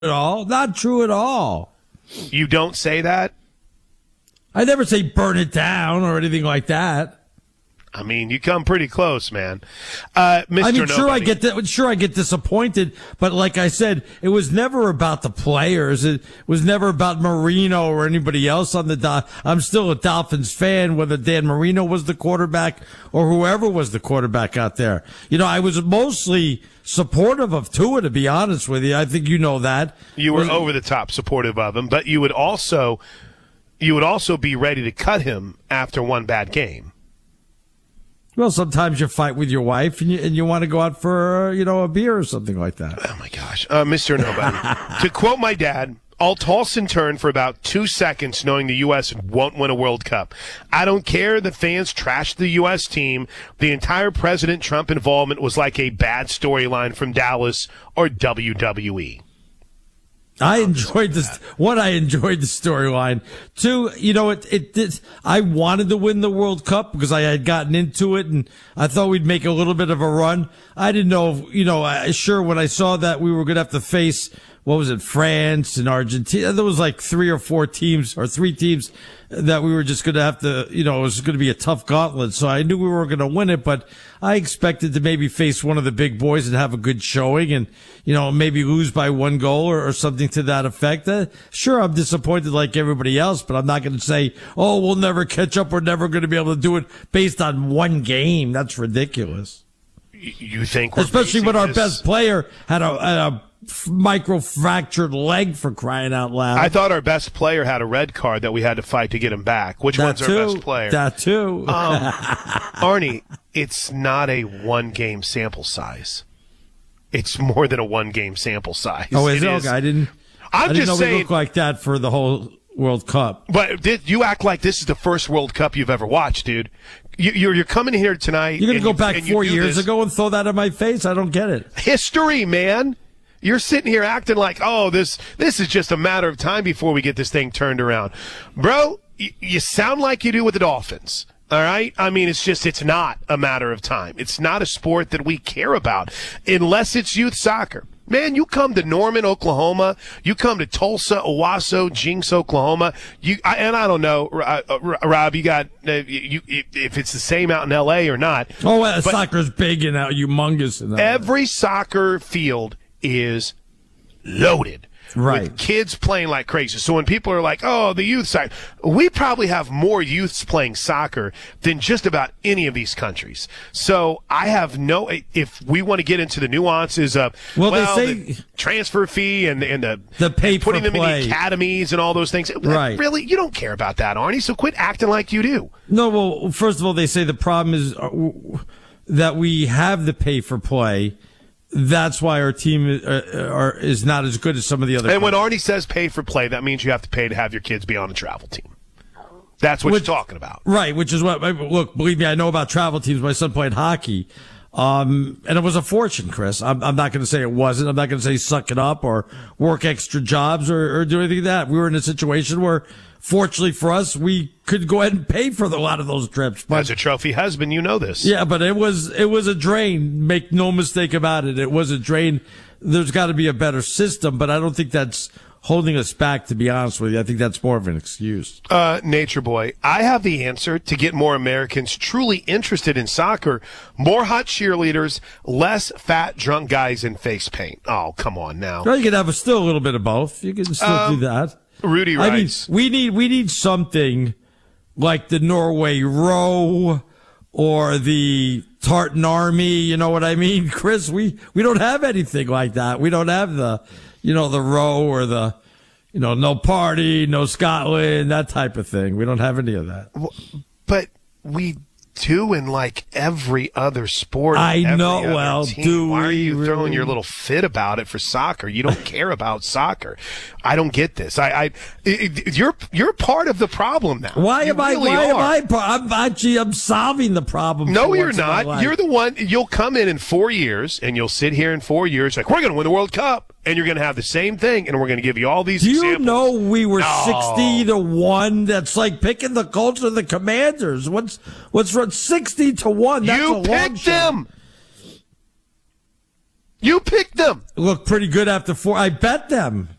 at all. Not true at all. You don't say that? I never say burn it down or anything like that. I mean, you come pretty close, man. Mr. I mean, Nobody. sure I get disappointed, but like I said, it was never about the players. It was never about Marino or anybody else on the I'm still a Dolphins fan, whether Dan Marino was the quarterback or whoever was the quarterback out there. You know, I was mostly supportive of Tua, to be honest with you. I think you know that. You were over the top supportive of him, but you would also be ready to cut him after one bad game. Well, sometimes you fight with your wife and you want to go out for, a beer or something like that. Oh, my gosh. Mr. Nobody. To quote my dad, I'll toss and turn for about 2 seconds knowing the U.S. won't win a World Cup. I don't care the fans trashed the U.S. team. The entire President Trump involvement was like a bad storyline from Dallas or WWE. I enjoyed this. One, I enjoyed the storyline. Two, I wanted to win the World Cup because I had gotten into it and I thought we'd make a little bit of a run. I didn't know, sure, when I saw that we were going to have to face, France and Argentina. There was like three teams that we were just going to have to, it was going to be a tough gauntlet. So I knew we were going to win it, but I expected to maybe face one of the big boys and have a good showing and, maybe lose by 1 goal or something to that effect. Sure, I'm disappointed like everybody else, but I'm not going to say, we'll never catch up. We're never going to be able to do it based on one game. That's ridiculous. You think especially when our best player had a micro-fractured leg, for crying out loud. I thought our best player had a red card that we had to fight to get him back. Which one's our best player? That too. Arnie, it's not a one-game sample size. It's more than a one-game sample size. Oh, is it? Okay, I didn't know saying, we look like that for the whole World Cup. But you act like this is the first World Cup you've ever watched, dude. You're coming here tonight. You're going to go back 4 years ago and throw that in my face? I don't get it. History, man. You're sitting here acting like, this is just a matter of time before we get this thing turned around. Bro, you sound like you do with the Dolphins. All right? I mean, it's not a matter of time. It's not a sport that we care about unless it's youth soccer. Man, you come to Norman, Oklahoma. You come to Tulsa, Owasso, Jinx, Oklahoma. And I don't know, Rob. You got if it's the same out in L.A. or not. Soccer's big and humongous. Every soccer field is loaded. Right. With kids playing like crazy. So when people are like, the youth side, we probably have more youths playing soccer than just about any of these countries. So I have if we want to get into the nuances of, they say the transfer fee and the pay putting them play in the academies and all those things. Right. Really, you don't care about that, Arnie, so quit acting like you do. No, well, first of all, they say the problem is that we have the pay for play. That's why our team is not as good as some of the other. And when Arnie says pay for play, that means you have to pay to have your kids be on a travel team. That's what you're talking about. Right, which is what, look, believe me, I know about travel teams. My son played hockey. And it was a fortune, Chris. I'm not going to say it wasn't. I'm not going to say suck it up or work extra jobs or do anything like that. We were in a situation where, fortunately for us, we could go ahead and pay for a lot of those trips. But as a trophy husband, you know this. Yeah, but it was a drain. Make no mistake about it. It was a drain. There's got to be a better system, but I don't think that's holding us back, to be honest with you. I think that's more of an excuse. Nature Boy, I have the answer to get more Americans truly interested in soccer. More hot cheerleaders, less fat, drunk guys in face paint. Oh, come on now. Well, you could have still a little bit of both. You can still do that. Rudy writes. I mean, we need something like the Norway Row or the Tartan Army. You know what I mean, Chris? We don't have anything like that. We don't have the row or the, no party, no Scotland, that type of thing. We don't have any of that. But we do in like every other sport. I know. Well, do we? Why are you throwing really? your little fit about it for soccer? You don't care about soccer. I don't get this. You're part of the problem now. Why am I? I'm solving the problem. No, you're not. You're the one. You'll come in 4 years, and you'll sit here in 4 years like, we're going to win the World Cup, and you're going to have the same thing, and we're going to give you all these examples. Do you know we were 60-1? That's like picking the Colts or the Commanders. What's 60-1? That's you picked them. You picked them. Looked pretty good after 4. I bet them.